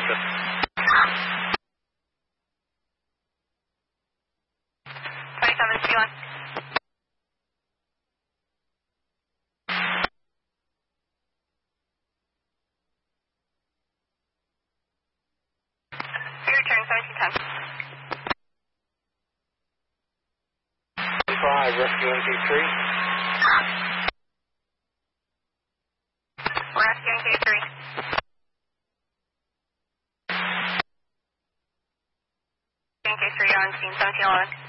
system. 27C1. Your return, 1710. 5, rescue NG3. We're rescuing K3. K3 on scene 1711.